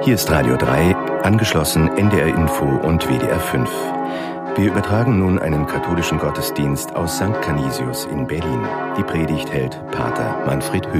Hier ist Radio 3, angeschlossen NDR Info und WDR 5. Wir übertragen nun einen katholischen Gottesdienst aus St. Canisius in Berlin. Die Predigt hält Pater Manfred Höhl.